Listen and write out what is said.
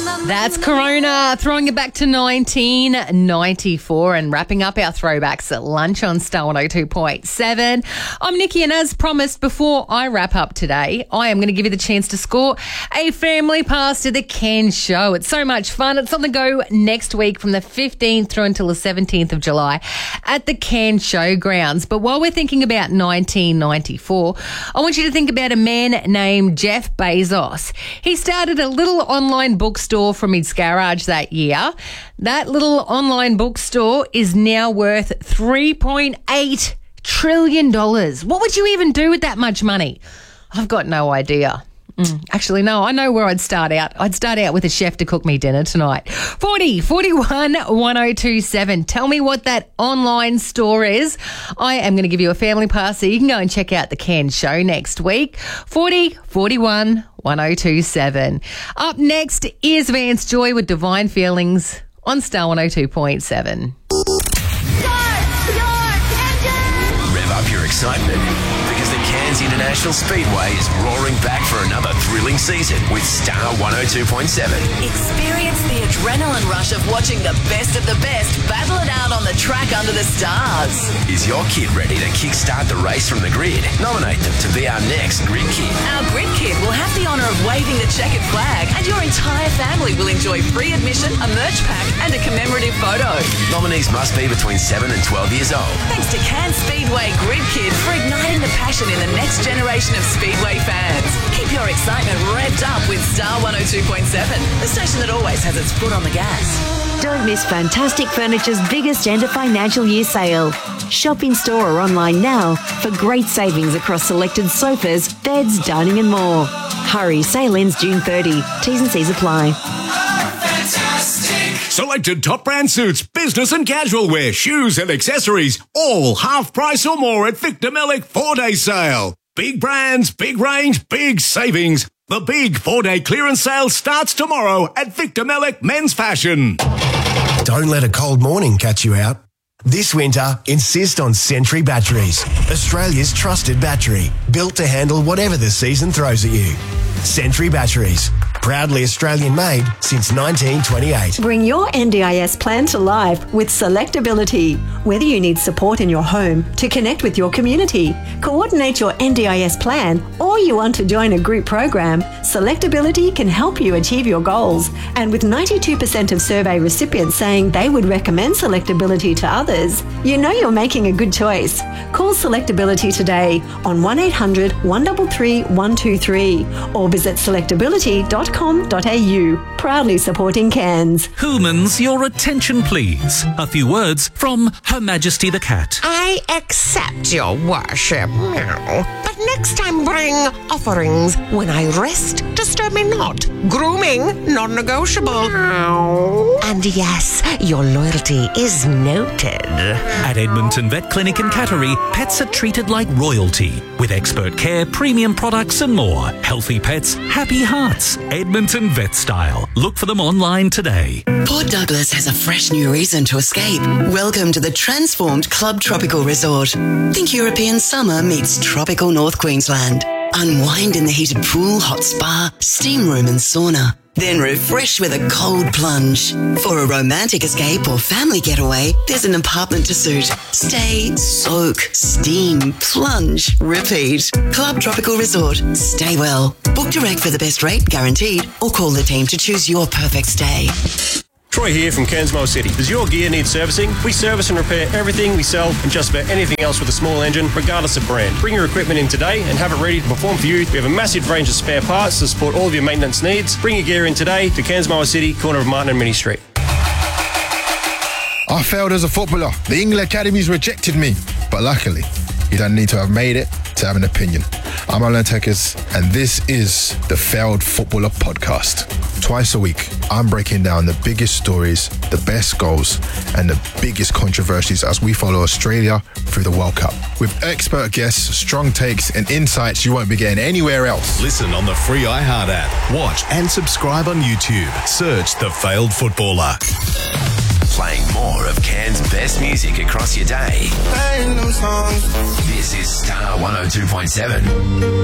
That's Corona, throwing it back to 1994 and wrapping up our throwbacks at lunch on Star 102.7. I'm Nikki, and as promised, before I wrap up today, I am going to give you the chance to score a family pass to the Cairns Show. It's so much fun. It's on the go next week from the 15th through until the 17th of July at the Cairns Showgrounds. But while we're thinking about 1994, I want you to think about a man named Jeff Bezos. He started a little online bookstore from his garage that year. That little online bookstore is now worth $3.8 trillion. What would you even do with that much money? I've got no idea. Actually, no, I know where I'd start out. I'd start out with a chef to cook me dinner tonight. 40 41 1027. Tell me what that online store is. I am going to give you a family pass so you can go and check out the Cairns Show next week. 40 41 1027. Up next is Vance Joy with Divine Feelings on Star 102.7. Rev up your excitement, because the Cairns International Speedway is roaring back for another thrilling season with Star 102.7. Experience the adrenaline rush of watching the best battle it out on the track under the stars. Is your kid ready to kickstart the race from the grid? Nominate them to be our next Grid Kid. Our Grid Kid will have the honour of waving the checkered flag, and your entire family will enjoy free admission, a merch pack and a commemorative photo. Nominees must be between 7 and 12 years old. Thanks to Cairns Speedway Grid Kid for igniting the passion in the next generation of Speedway fans. Keep your excitement revved up with Star 102.7, the station that always has its foot on the gas. Don't miss Fantastic Furniture's biggest end of financial year sale. Shop in store or online now for great savings across selected sofas, beds, dining and more. Hurry, sale ends June 30. T's and C's apply. Selected top brand suits, business and casual wear, shoes and accessories, all half price or more at Victor Melick 4-day sale. Big brands, big range, big savings. The big 4-day clearance sale starts tomorrow at Victor Melick Men's Fashion. Don't let a cold morning catch you out. This winter, insist on Sentry Batteries, Australia's trusted battery, built to handle whatever the season throws at you. Sentry Batteries, proudly Australian-made since 1928. Bring your NDIS plan to life with Selectability. Whether you need support in your home to connect with your community, coordinate your NDIS plan, or you want to join a group program, Selectability can help you achieve your goals. And with 92% of survey recipients saying they would recommend Selectability to others, you know you're making a good choice. Call Selectability today on 1800 133 123 or visit selectability.com.au. Proudly supporting Cairns. Humans, your attention please. A few words from Her Majesty the Cat. I accept your worship, meow. But next time bring offerings. When I rest, disturb me not. Grooming, non-negotiable. Meow. And yes, your loyalty is noted. At Edmonton Vet Clinic and Cattery, pets are treated like royalty with expert care, premium products and more. Healthy pets, happy hearts. Edmonton Vet Style. Look for them online today. Port Douglas has a fresh new reason to escape. Welcome to the transformed Club Tropical Resort. Think European summer meets tropical North Queensland. Unwind in the heated pool, hot spa, steam room and sauna. Then refresh with a cold plunge. For a romantic escape or family getaway, there's an apartment to suit. Stay, soak, steam, plunge, repeat. Club Tropical Resort. Stay well. Book direct for the best rate, guaranteed, or call the team to choose your perfect stay. Troy here from Cairns City. Does your gear need servicing? We service and repair everything we sell and just about anything else with a small engine, regardless of brand. Bring your equipment in today and have it ready to perform for you. We have a massive range of spare parts to support all of your maintenance needs. Bring your gear in today to Cairns City, corner of Martin and Minnie Street. I failed as a footballer. The England Academies rejected me. But luckily, you don't need to have made it to have an opinion. I'm Alan Tekers, and this is the Failed Footballer Podcast. Twice a week, I'm breaking down the biggest stories, the best goals, and the biggest controversies as we follow Australia through the World Cup. With expert guests, strong takes, and insights you won't be getting anywhere else. Listen on the free iHeart app. Watch and subscribe on YouTube. Search The Failed Footballer. Playing more of Cairns' best music across your day. This is Star 102.7.